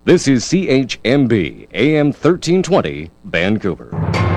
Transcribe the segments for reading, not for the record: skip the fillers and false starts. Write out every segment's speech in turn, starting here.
This is CHMB AM 1320 Vancouver。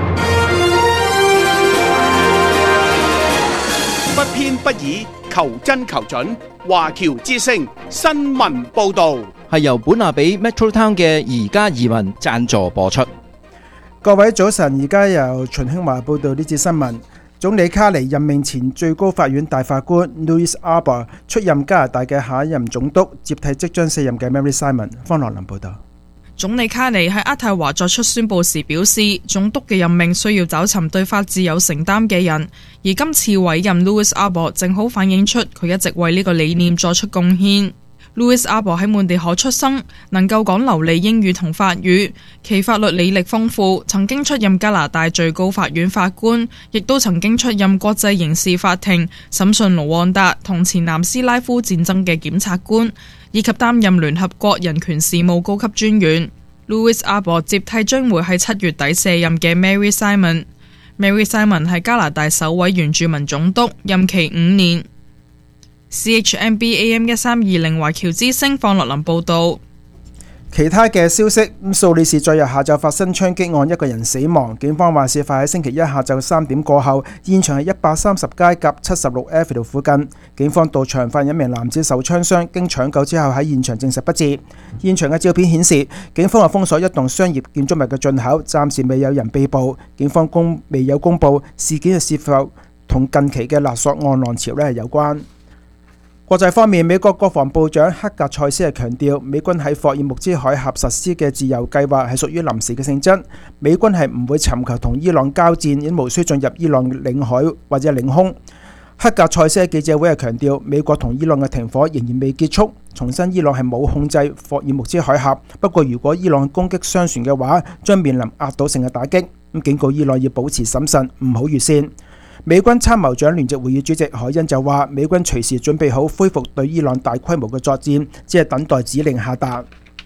不偏不倚，求真求準。華僑之聲新聞報導係由本亞比 Metro Town 嘅宜家移民贊助播出。 各位早晨，而家由秦興華報道呢節新聞。總理卡尼任命前最高法院大法官 Louis Arbour 出任加拿大嘅下一任總督，接替即將卸任嘅 Mary Simon。方樂林報道。 總理卡尼喺渥太華作出宣佈時表示，總督嘅任命需要找尋對法治有承擔嘅人，而今次委任 Louis Arbour 正好反映出佢一直為呢個理念作出貢獻。Louis Arbour 喺滿地可出生，能夠講流利英語同法語，其法律履歷豐富，曾經出任加拿大最高法院法官，亦都曾經出任國際刑事法庭審訊盧旺達同前南斯拉夫戰爭嘅檢察官，以及擔任聯合國人權事務高級專員。Louis Arbour 接替將會喺7月底卸任嘅 Mary Simon。Mary Simon 係加拿大首位原住民總督，任期5年。CHMB AM 1320華僑之聲方樂林報道。 其他嘅消息，蘇黎世昨日下晝發生槍擊案，一個人死亡。警方話事發喺星期一下晝3點過後，現場係130街夾76 Avenue 附近。警方到場發現一名男子受槍傷，經搶救之後喺現場證實不治。現場嘅照片顯示，警方話封鎖一棟商業建築物嘅進口，暫時未有人被捕。警方未有公布事件是否同近期嘅勒索案浪潮係有關。國際方面，美國國防部長克格塞斯係強調，美軍喺霍爾木茲海峽實施嘅自由計劃係屬於臨時嘅性質，美軍係唔會尋求同伊朗交戰，亦無需進入伊朗領海或者領空。克格塞斯喺記者會係強調，美國同伊朗嘅停火仍然未結束，重申伊朗係冇控制霍爾木茲海峽，不過如果伊朗攻擊商船嘅話，將面臨壓倒性嘅打擊，警告伊朗要保持審慎，唔好越線。美軍參謀長聯席會議主席海恩就話，美軍隨時準備好恢復對伊朗大規模嘅作戰，只係等待指令下達。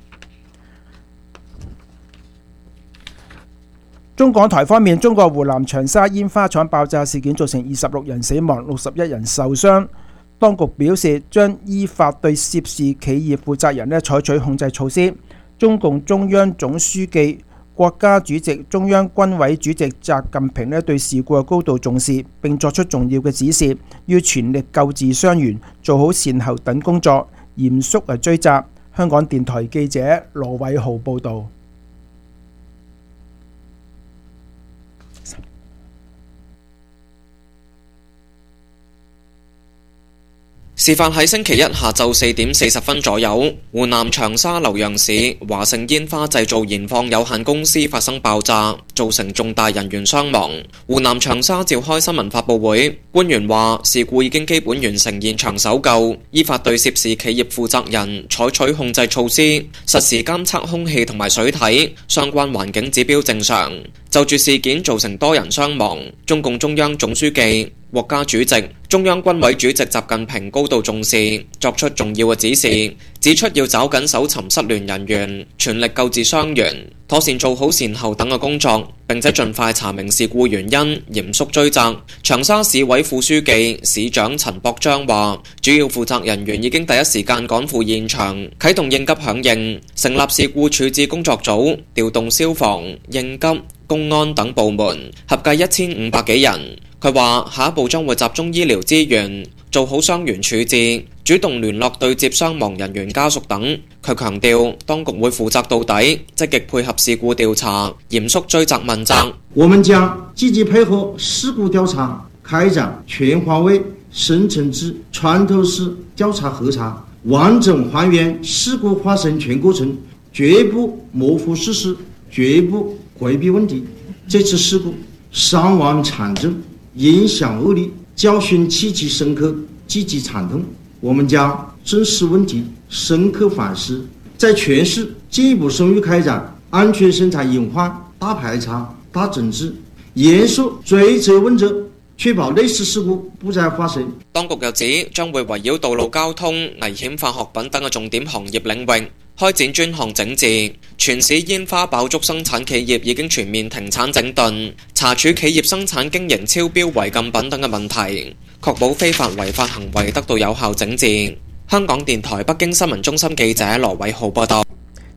中港台方面，中國湖南長沙煙花廠爆炸事件造成26人死亡，61人受傷。當局表示將依法對涉事企業負責人採取控制措施。中共中央總書記、國家主席、中央軍委主席習近平對事故高度重視，並作出重要嘅指示，要全力救治傷員，做好善後等工作，嚴肅追責。香港電台記者羅偉浩報導。 事發喺星期一下晝4點40分左右，湖南長沙瀏陽市華盛煙花製造研放有限公司發生爆炸，造成重大人員傷亡。湖南長沙召開新聞發佈會，官員話事故已經基本完成現場搜救，依法對涉事企業負責人採取控制措施，實時監測空氣同埋水體，相關環境指標正常。就住事件造成多人傷亡，中共中央總書記、國家主席、中央軍委主席習近平高度重視，作出重要嘅指示，指出要抓緊搜尋失聯人員，全力救治傷員，妥善做好善後等嘅工作，並且盡快查明事故原因，嚴肅追責。長沙市委副書記、市長陳博章話，主要負責人員已經第一時間趕赴現場，啟動應急響應，成立事故處置工作組，調動消防、應急、公安等部門，合計1500幾人。佢話下一步將會集中醫療資源，做好傷員處置，主動聯絡對接傷亡人員家屬等。佢強調，當局會負責到底，積極配合事故調查，嚴肅追責問責。 我們將積極配合事故調查，開展全方位、深層次、穿透式調查核查，完整還原事故發生全過程，絕不模糊事實，絕不迴避問題。這次事故傷亡慘重，影響惡劣，教訓極其深刻，極其慘痛。我們將正視問題，深刻反思，在全市進一步深入開展安全生產隱患大排查、大整治，嚴肅追責問責，確保類似事故不再發生。 當局又指將會圍繞道路交通、危險化學品等嘅重點行業領域開展專項整治，全市煙花爆竹生產企業已經全面停產整頓，查處企業生產經營超標違禁品等嘅問題，確保非法違法行為得到有效整治。香港電台北京新聞中心記者羅偉浩報道。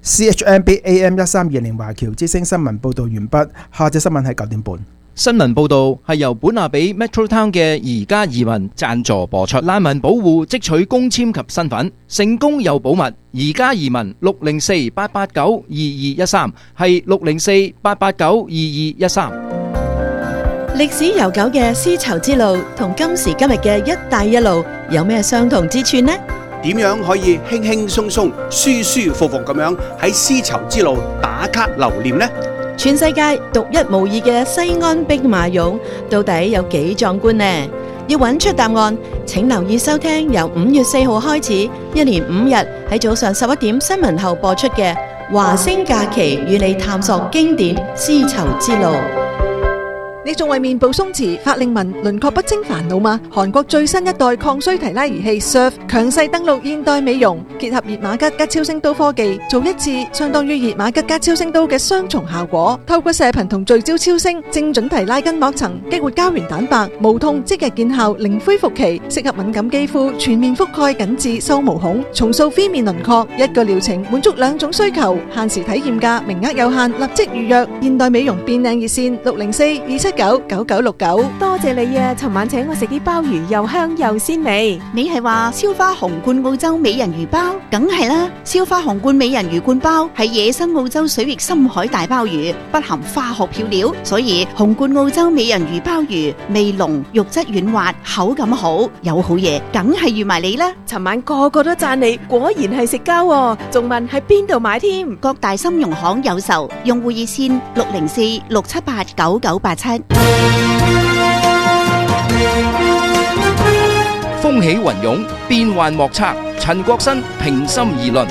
CHMB AM 1320華僑之聲新聞報導完畢，下隻新聞係9點半。 新聞報導係由本拿比 Metro Town 嘅宜家移民贊助播出。難民保護即取公簽及身份，成功又保密。宜家移民604-889-2213係604-889-2213。 歷史悠久嘅絲綢之路同今時今日嘅一帶一路有咩相同之處呢？ 點樣可以輕輕鬆鬆、舒舒服服咁樣喺絲綢之路打卡留念呢？ 全世界獨一無二嘅西安兵馬俑到底有幾壯觀呢？要揾出答案，請留意收聽由5月4號開始，一連5日喺早上11點新聞後播出嘅華星假期，與你探索經典絲綢之路。 你仲為面部鬆弛、法令紋、輪廓不清煩惱嗎？韓國最新一代抗衰提拉儀器 Surf 強勢登陸現代美容，結合熱瑪吉加超聲刀科技，做一次相當於熱瑪吉加超聲刀嘅雙重效果。透過射頻同聚焦超聲，精準提拉筋膜層，激活膠原蛋白，無痛即日見效，零恢復期，適合敏感肌膚，全面覆蓋緊致收毛孔，重塑非面輪廓。一個療程滿足2種需求，限時體驗價，名額有限，立即預約。現代美容變靚熱線604-279-9969。 多謝你啊！尋晚請我食啲鮑魚，又香又鮮味。 你係話燒花紅冠澳洲美人魚包？梗係啦！燒花紅冠美人魚冠包係野生澳洲水域深海大鮑魚，不含化學漂料，所以紅冠澳洲美人魚鮑魚味濃，肉質軟滑，口感好，有好嘢，梗係預埋你啦！ 尋晚個個都讚你，果然係食膠喎，仲問喺邊度買添？ 各大金融行有售，用戶熱線604-678-9987。 風起雲湧，變幻莫測。陳國新平心而論。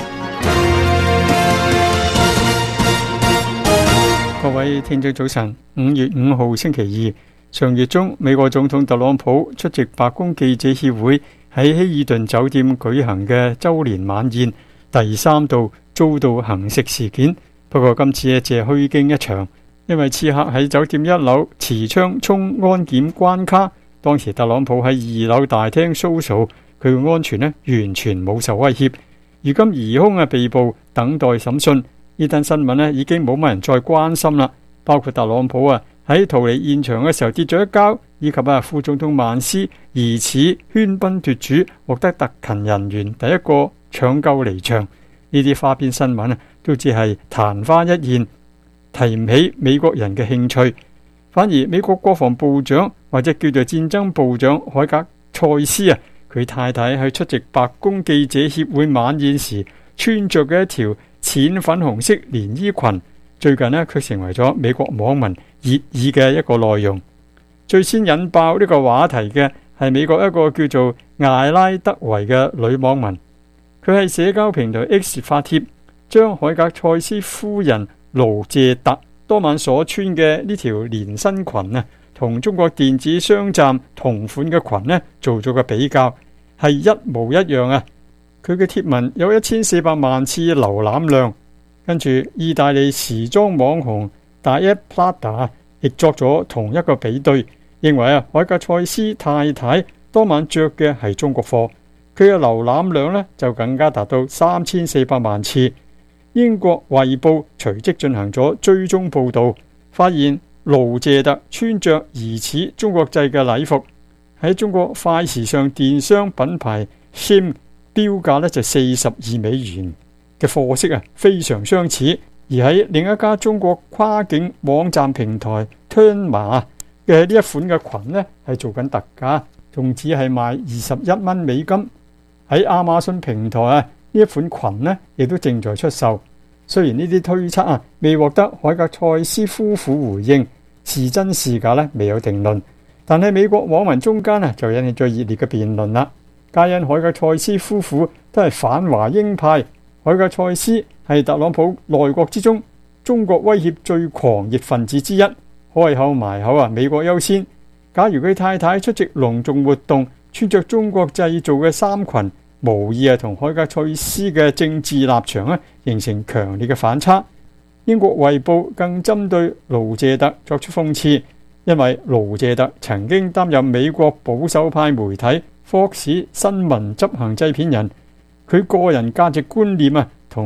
各位聽眾早晨，5月5號星期二，上月中美國總統特朗普出席白宮記者協會喺希爾頓酒店舉行嘅周年晚宴，第3度遭到行刺事件。不過今次只係虛驚一場，因為刺客喺酒店1樓持槍衝安檢關卡。當時特朗普喺2樓大廳騷掃，佢嘅安全完全冇受威脅。如今疑兇被捕，等待審訊。呢單新聞已經冇乜人再關心啦。包括特朗普喺逃離現場嘅時候跌咗一跤，以及副總統曼斯疑似喧賓奪主，獲得特勤人員第一個搶救離場。呢啲花邊新聞都只係曇花一現，提唔起美國人嘅興趣。反而美國國防部長或者叫做戰爭部長海格塞斯佢太太喺出席白宮記者協會晚宴時穿着嘅一條淺粉紅色連衣裙，最近卻成為咗美國網民熱議嘅一個內容。最先引爆呢個話題嘅係美國一個叫做艾拉德維嘅女網民，佢喺社交平台 X 發帖，將海格塞斯夫人盧謝特當晚所穿嘅呢條連身裙同中國電子商站同款嘅裙做咗個比較，係一模一樣。佢嘅貼文有1400萬次瀏覽量。跟住意大利時裝網紅Diet Prada亦作咗同一個比對，認為海格塞斯太太當晚着嘅係中國貨。佢嘅瀏覽量就更加達到3400萬次。英國衛報隨即進行咗追蹤報導，發現盧謝特穿着疑似中國製嘅禮服，喺中國快時尚電商品牌 Shein 標價就42美元嘅貨色非常相似。而喺另一家中國跨境網站平台 Tmall 嘅呢一款嘅裙係做緊特價，仲只係賣21蚊美金。喺亞馬遜平台呢一款裙亦都正在出售。雖然呢啲推測未獲得海格塞斯夫婦回應，是真是假未有定論，但係美國網民中間就引起咗熱烈嘅辯論啦。皆因海格塞斯夫婦都係反華鷹派，海格塞斯係特朗普內閣之中中國威脅最狂熱分子之一，開口埋口美國優先。假如佢太太出席隆重活動，穿着中國製造嘅衫裙，無意同海格塞斯嘅政治立場形成強烈嘅反差。英國衛報更針對盧謝特作出諷刺，因為盧謝特曾經擔任美國保守派媒體 Fox 新聞執行製片人，佢個人價值觀念同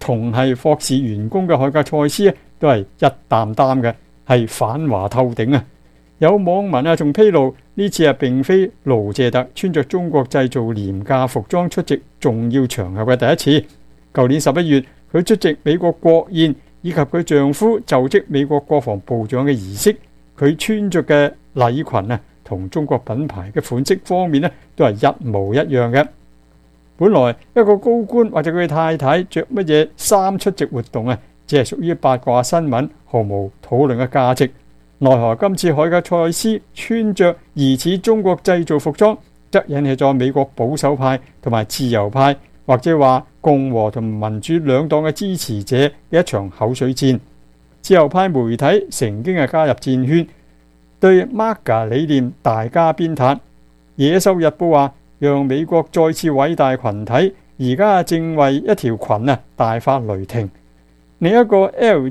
同係霍士員工嘅海格賽斯都係一擔擔嘅，係反華透頂啊！有網民仲披露呢次並非盧謝特穿着中國製造廉價服裝出席重要場合嘅第一次。舊年11月，佢出席美國國宴以及佢丈夫就職美國國防部長嘅儀式，佢穿着嘅禮裙同中國品牌嘅款式方面都係一模一樣嘅。本來一個高官或者佢太太着乜嘢衫出席活動只係屬於八卦新聞，毫無討論嘅價值。奈何今次海格賽斯穿着疑似中國製造服裝，則引起咗美國保守派同埋自由派，或者話共和同民主兩黨嘅支持者嘅一場口水戰。自由派媒體曾經加入戰圈，對 MAGA 理念大加鞭撻。野獸日報話，讓美國再次偉大群體，而家正為一條裙大發雷霆。另一個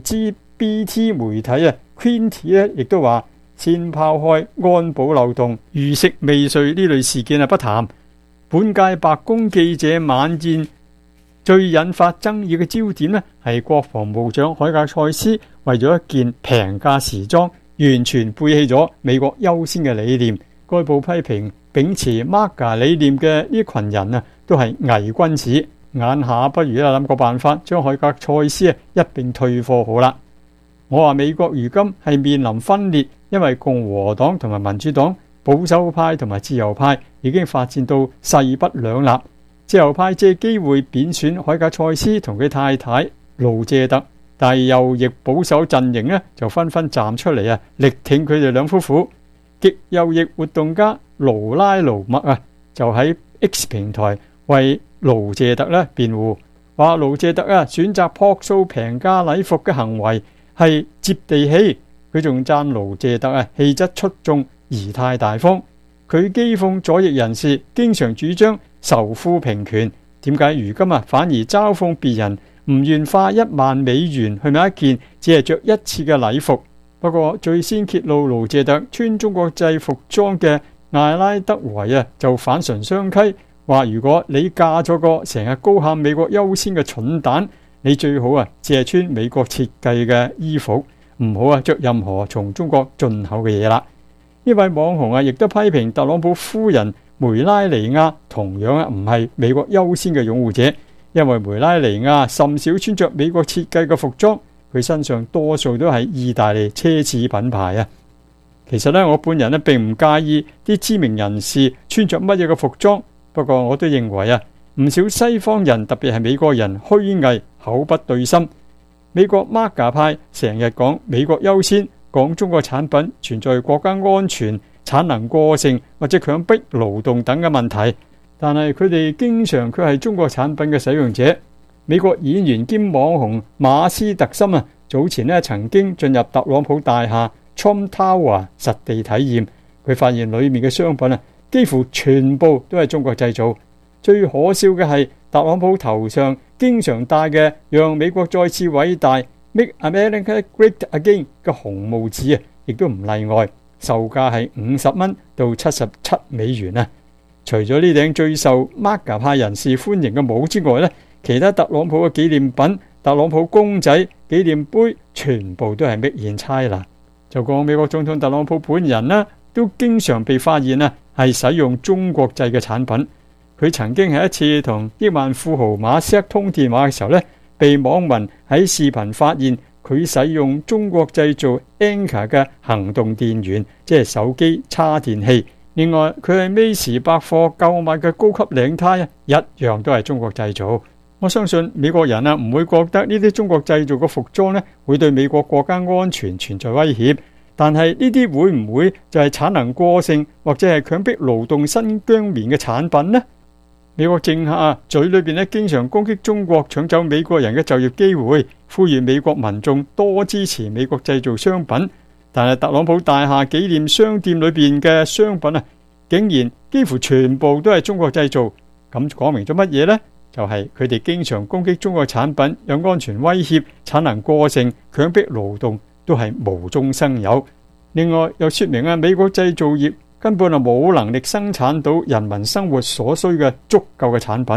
LGBT 媒體Quinty 亦都話，先拋開安保漏洞、遇食未遂呢類事件不談。本屆白宮記者晚宴最引發爭議嘅焦點係國防部長海格賽斯為咗一件平價時裝，完全背棄咗美國優先嘅理念。該報批評秉持 MAGA 理念嘅呢群人都係偽君子，眼下不如諗個辦法將海格賽斯一併退貨好啦。我話美國如今係面臨分裂，因為共和黨同埋民主黨、保守派同埋自由派已經發展到勢不兩立。自由派借機會貶損海格賽斯同佢太太盧謝特，但係右翼保守陣營就紛紛站出嚟力挺佢哋兩夫婦。極右翼活動家勞拉盧麥就喺 X 平台為盧謝特辯護，話盧謝特選擇樸素平價禮服嘅行為係接地氣。佢仲讚盧謝特氣質出眾，儀態大方。佢譏諷左翼人士經常主張仇富平權，點解如今反而嘲諷別人唔願花1萬美元去買一件只係着一次嘅禮服？不過最先揭露盧謝特穿中國製服裝嘅艾拉德維就反唇相譏，話如果你嫁咗個成日高喊美國優先嘅蠢蛋，你最好只係穿美國設計嘅衣服，唔好着任何從中國進口嘅嘢啦。呢位網紅亦都批評特朗普夫人梅拉尼亞同樣唔係美國優先嘅擁護者，因為梅拉尼亞甚少穿着美國設計嘅服裝，佢身上多數都係意大利奢侈品牌。其實我本人並唔介意啲知名人士穿着乜嘢嘅服裝，不過我都認為唔少西方人，特別係美國人虛偽，口不對心。美國 MAGA 派成日講美國優先，講中國產品存在國家安全、產能過剩或者強迫勞動等嘅問題，但係佢哋經常卻係中國產品嘅使用者。美國演員兼網紅馬斯特森早前曾經進入特朗普大廈 Trump Tower 實地體驗，佢發現裏面嘅商品幾乎全部都係中國製造。最可笑嘅係特朗普頭上經常戴嘅讓美國再次偉大 Make America Great Again 嘅紅帽子亦都唔例外，售價係50蚊到77美元。除咗呢頂最受 MAGA 派人士歡迎嘅帽之外，其他特朗普嘅紀念品、特朗普公仔、紀念杯全部都係 Made in China。就講美國總統特朗普本人都經常被發現係使用中國製嘅產品。佢曾經喺一次同億萬富豪馬斯克通電話嘅時候被網民喺視頻發現佢使用中國製造 Anker 嘅行動電源，即係手機叉電器。另外，佢喺美時百貨購買嘅高級領呔一樣都係中國製造。我相信美國人唔會覺得呢啲中國製造嘅服裝會對美國國家安全存在威脅，但係呢啲會唔會就係產能過剩或者係強迫勞動新疆棉嘅產品呢？美國政客嘴裏邊經常攻擊中國，搶走美國人嘅就業機會，呼籲美國民眾多支持美國製造商品。但係特朗普大廈紀念商店裏邊嘅商品竟然幾乎全部都係中國製造。咁講明咗乜嘢呢？就係佢哋經常攻擊中國產品，有安全威脅、產能過剩、強迫勞動，都係無中生有。另外又說明美國製造業根本冇能力生產到人民生活所需嘅足夠嘅產品，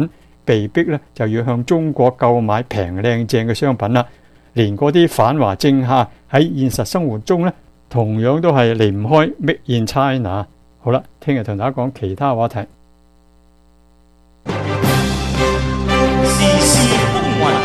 被逼咧就要向中國購買平靚正嘅商品啦。連嗰啲反華政客喺現實生活中咧，同樣都係離唔開 Make in China。好啦，聽日同大家講其他話題。 時事風雲，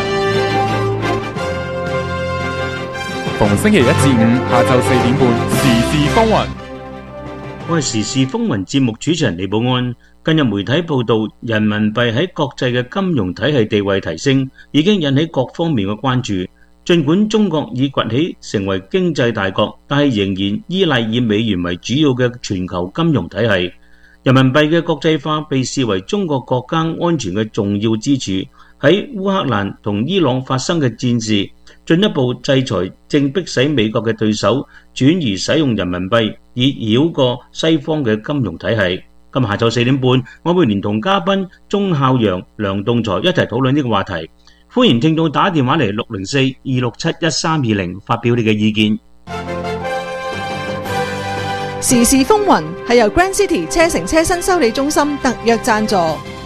逢星期一至五下晝4點半，時事風雲。 我係時事風雲節目主持人李寶安。近日媒體報道，人民幣喺國際嘅金融體系地位提升，已經引起各方面嘅關注。儘管中國已崛起成為經濟大國，但係仍然依賴以美元為主要嘅全球金融體系。人民幣嘅國際化被視為中國國家安全嘅重要支柱。喺烏克蘭同伊朗發生嘅戰事，進一步制裁正迫使美國嘅對手轉移使用人民幣，以繞過西方嘅金融體系。今下晝4點半，我會連同嘉賓鐘孝陽、梁棟才一齊討論呢個話題。歡迎聽眾打電話嚟604-267-1320發表你嘅意見。 時事風雲係由 Grand City 車城車身修理中心特約贊助。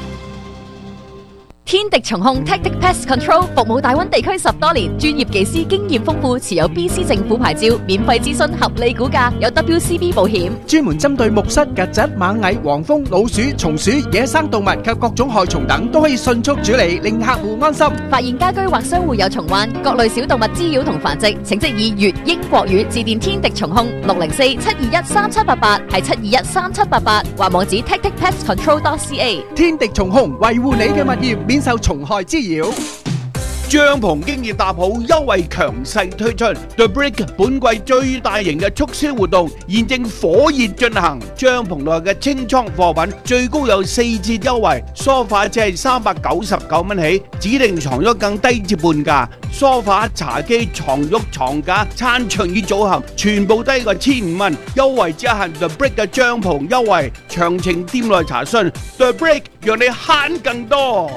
天敵蟲控 Tactic Pest Control 服務大灣地區10多年，專業技師經驗豐富，持有 BC 政府牌照，免費諮詢，合理估價，有 WCB 保險， 專門針對木蝨、曱甴、螞蟻、黃蜂、老鼠、松鼠、野生動物及各種害蟲等，都可以迅速處理，令客戶安心。 發現家居或商戶有蟲患，各類小動物滋擾同繁殖，請即以粵英國語致電天敵蟲控604-721-3788，係721-3788，或網址 tacticpestcontrol.ca。 天敵蟲控維護你嘅物業，免受蟲害滋擾。 帳篷經已搭好，優惠強勢推出 The Brick 本季最大型嘅促銷活動現正火熱進行，帳篷內嘅清倉貨品最高有4折優惠，梳化只係399蚊起，指定床褥更低至半價，梳化、茶几、床褥、床架、餐桌椅組合全部低過1500蚊，優惠只限 The Brick 嘅帳篷優惠，詳情店內查詢。The Brick 讓你慳更多。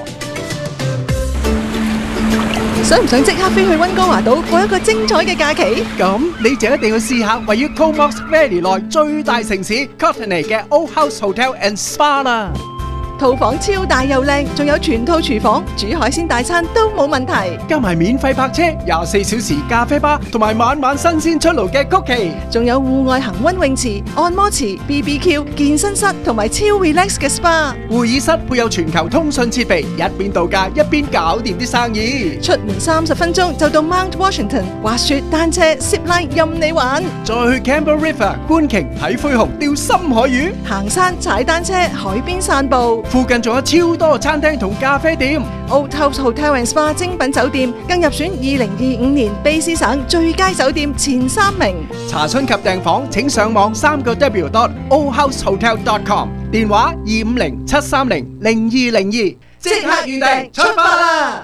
想唔想即刻飛去溫哥華島過一個精彩嘅假期？ 咁你就一定要試下位於 Comox Valley 內最大城市 Courtenay 嘅 Old House Hotel and Spa 啦。 套房超大又靚，仲有全套廚房，煮海鮮大餐都冇問題。 加埋免費泊車、24小時咖啡吧，同埋晚晚新鮮出爐嘅曲奇， 仲有戶外恒溫泳池、按摩池、BBQ、健身室同埋超 relax 嘅 SPA。 會議室配有全球通訊設備，一邊度假一邊搞掂啲生意。 出門30分鐘就到 Mount Washington， 滑雪、單車、zip line 任你玩。 再去 Campbell River 觀鯨、睇灰熊、釣深海魚， 行山、踩單車、海邊散步。 附近仲有超多餐廳同咖啡店。 Old House Hotel and Spa 精品酒店更入選2025年卑詩省最佳酒店前3名。 查詢及訂房請上網3w.oldhousehotel.com， 電話250-730-0202，即刻預訂出發啦！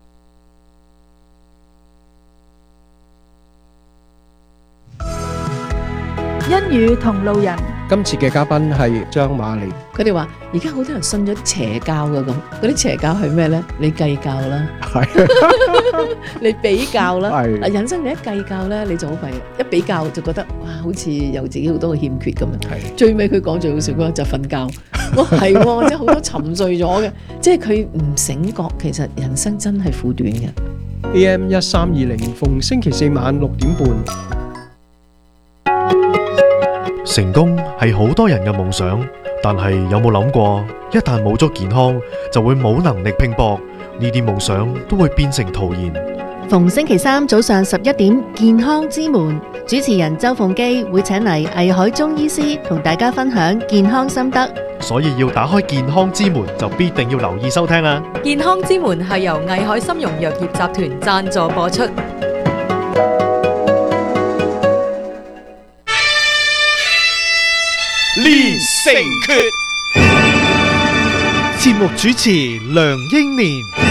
欣語同路人， 今次嘅嘉賓係張瑪莉。 佢哋話而家好多人信咗邪教㗎，咁嗰啲邪教係咩呢？你計較啦，你比較啦。嗱，人生你一計較呢，你就好弊，一比較就覺得哇，好似有自己好多嘅欠缺咁樣。最尾佢講最好笑嗰個就瞓覺，哇係喎，即係好多沉睡咗嘅，即係佢唔醒覺，其實人生真係苦短嘅。 AM 1320逢星期4晚6點半。 成功係好多人嘅夢想，但係有冇諗過，一旦冇咗健康，就會冇能力拼搏，呢啲夢想都會變成徒然。 逢星期3早上11點，健康之門，主持人周鳳基會請嚟魏海中醫師同大家分享健康心得。 所以要打開健康之門，就必定要留意收聽啦。 健康之門係由魏海參茸藥業集團贊助播出。 練成訣， 節目主持梁英年。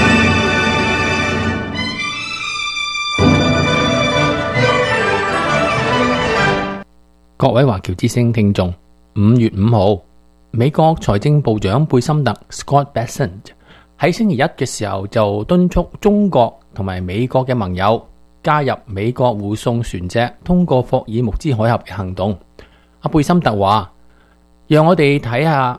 各位華僑之聲聽眾，5月5號，美國財政部長貝森特 Scott Bessent 喺星期一嘅時候就敦促中國同埋美國嘅盟友加入美國護送船隻通過霍爾木茲海峽嘅行動。阿貝森特話：讓我哋睇下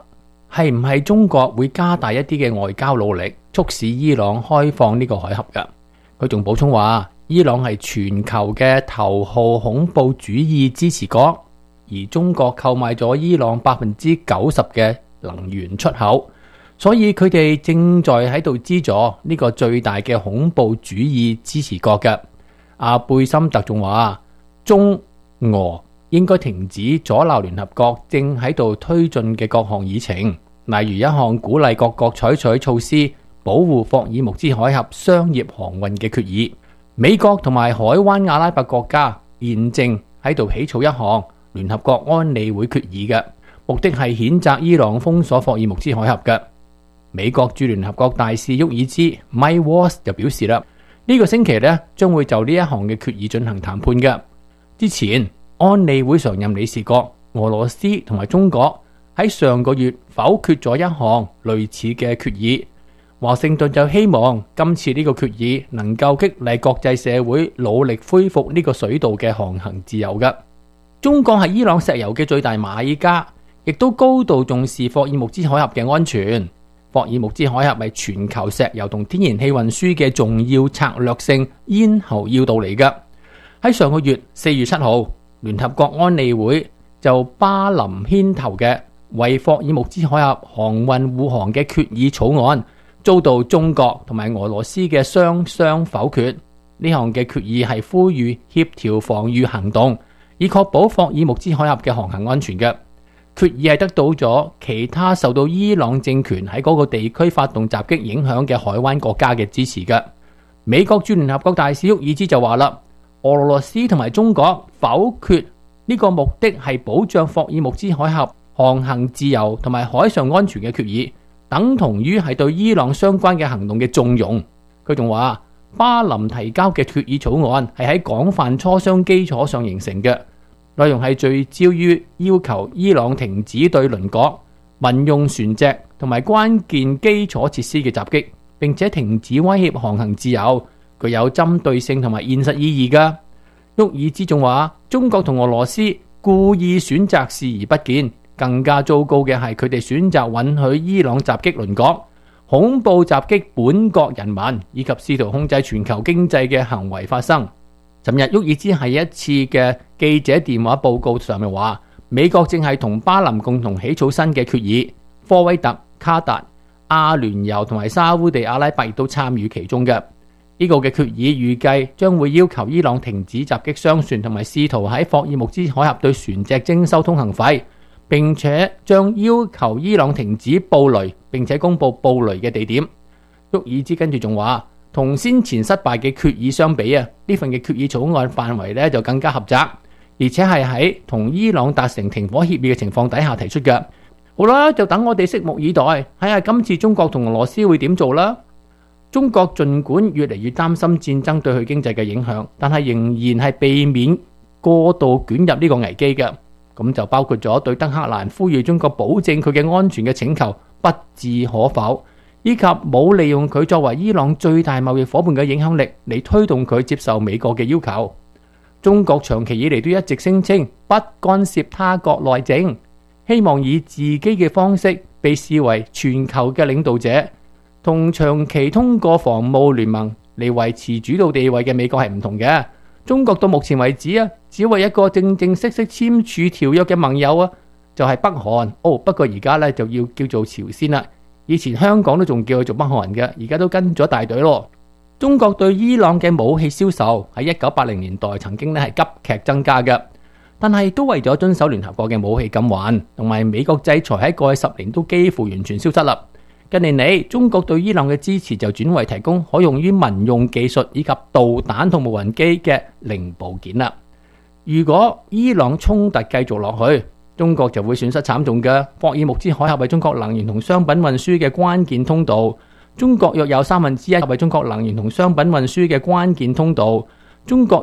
係唔係中國會加大一啲嘅外交努力，促使伊朗開放呢個海峽㗎？佢仲補充話，伊朗係全球嘅頭號恐怖主義支持國，而中國購買咗伊朗90%嘅能源出口，所以佢哋正在喺度資助呢個最大嘅恐怖主義支持國嘅。阿貝森特仲話，中俄應該停止阻撓聯合國正喺度推進嘅各項議程，例如一項鼓勵各國採取措施保護霍爾木茲海峽商業航運嘅決議。美國同埋海灣阿拉伯國家現正喺度起草一項聯合國安理會決議嘅，目的係譴責伊朗封鎖霍爾木茲海峽嘅。美國駐聯合國大使沃爾茲 Mike Waltz 就表示啦，呢個星期呢將會就呢一項嘅決議進行談判嘅。之前安理會常任理事國俄羅斯同埋中國喺上個月否決咗一項類似嘅決議。華盛頓就希望今次呢個決議能夠激勵國際社會努力恢復呢個水道嘅航行自由嘅。中國係伊朗石油嘅最大買家，亦都高度重視霍爾木茲海峽嘅安全。霍爾木茲海峽係全球石油同天然氣運輸嘅重要策略性咽喉要道嚟嘅。喺上個月4月7號，聯合國安理會就巴林牽頭嘅為霍爾木茲海峽航運護航嘅決議草案，遭到中國同埋俄羅斯嘅雙否決。呢項嘅決議係呼籲協調防禦行動，以確保霍爾木茲海峽嘅航行安全嘅。決議係得到咗其他受到伊朗政權喺嗰個地區發動襲擊影響嘅海灣國家嘅支持嘅。美國駐聯合國大使沃爾茲就話啦，俄羅斯同埋中國否決呢個目的係保障霍爾木茲海峽航行自由同埋海上安全嘅決議，等同於係對伊朗相關嘅行動嘅縱容。佢仲話，巴林提交嘅決議草案係喺廣泛磋商基礎上形成嘅，內容係聚焦於要求伊朗停止對鄰國、民用船隻同埋關鍵基礎設施嘅襲擊，並且停止威脅航行自由，具有針對性同埋現實意義㗎。沃爾茲仲話，中國同俄羅斯故意選擇視而不見，更加糟糕嘅係佢哋選擇允許伊朗襲擊鄰國、恐怖襲擊本國人民以及試圖控制全球經濟嘅行為發生。尋日沃爾茲喺一次嘅記者電話報告上面話，美國正係同巴林共同起草新嘅決議，科威特、卡達、阿聯酋同埋沙烏地阿拉伯亦都參與其中嘅。呢個嘅決議預計將會要求伊朗停止襲擊商船，同埋試圖喺霍爾木茲海峽對船隻徵收通行費，並且將要求伊朗停止布雷，並且公布布雷嘅地點。沃爾茲跟住仲話，同先前失敗嘅決議相比啊，呢份嘅決議草案範圍咧就更加狹窄，而且係喺同伊朗達成停火協議嘅情況底下提出嘅。好啦，就等我哋拭目以待，睇下今次中國同俄羅斯會點做啦。中國盡管越嚟越擔心戰爭對佢經濟嘅影響，但係仍然係避免過度捲入呢個危機嘅。咁就包括咗對德黑蘭呼籲中國保證佢嘅安全嘅請求不置可否，以及冇利用佢作為伊朗最大貿易夥伴嘅影響力嚟推動佢接受美國嘅要求。中國長期以嚟都一直聲稱不干涉他國內政，希望以自己嘅方式被視為全球嘅領導者，同長期通過防務聯盟嚟維持主導地位嘅美國係唔同嘅。中國到目前為止啊，只為一個正式簽署條約嘅盟友啊，就係北韓。不過而家咧就要叫做朝鮮啦。以前香港都仲叫佢做北韓嘅，而家都跟咗大隊咯。中國對伊朗嘅武器銷售喺1980年代曾經咧係急劇增加嘅，但係都為咗遵守聯合國嘅武器禁運同埋美國制裁，喺過去10年都幾乎完全消失啦。近年嚟，中國對伊朗嘅支持就轉為提供可用於民用技術以及導彈同無人機嘅零部件啦。如果伊朗衝突繼續落去，中國就會損失慘重嘅。霍爾木茲海峽係中國能源同商品運輸嘅關鍵通道，中國約有1/3係中國能源同商品運輸嘅關鍵通道。中國